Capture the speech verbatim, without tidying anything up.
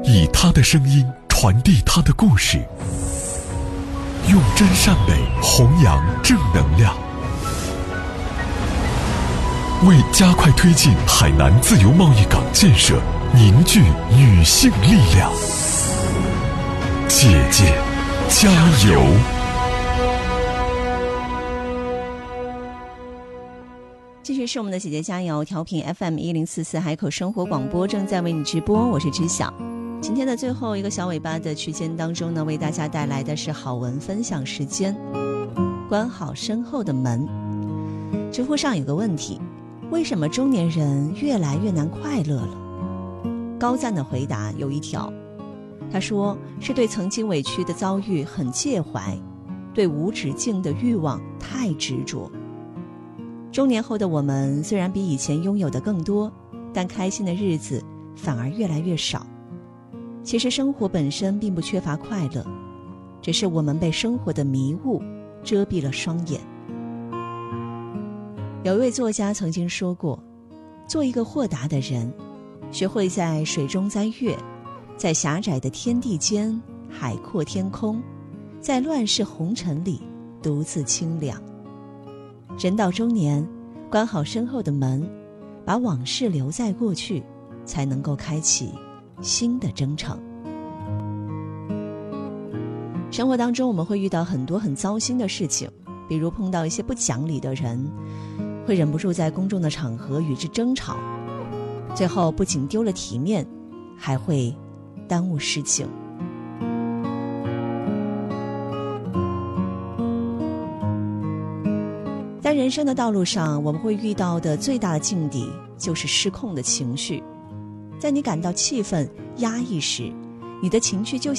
以他的声音传递他的故事，用真善美弘扬正能量，为加快推进海南自由贸易港建设凝聚女性力量。姐姐加油！ 继续是我们的姐姐加油，调频 F M 一零四四海口生活广播正在为你直播，我是知晓。今天的最后一个小尾巴的区间当中呢，为大家带来的是好文分享时间。关好身后的门。知乎上有个问题，为什么中年人越来越难快乐了？高赞的回答有一条，他说是对曾经委屈的遭遇很介怀，对无止境的欲望太执着。中年后的我们虽然比以前拥有的更多，但开心的日子反而越来越少。其实生活本身并不缺乏快乐，只是我们被生活的迷雾遮蔽了双眼。有一位作家曾经说过，做一个豁达的人，学会在水中栽月，在狭窄的天地间海阔天空，在乱世红尘里独自清凉。人到中年，关好身后的门，把往事留在过去，才能够开启新的征程。生活当中我们会遇到很多很糟心的事情，比如碰到一些不讲理的人，会忍不住在公众的场合与之争吵，最后不仅丢了体面，还会耽误事情。在人生的道路上，我们会遇到的最大的境地就是失控的情绪。在你感到气愤、压抑时，你的情绪就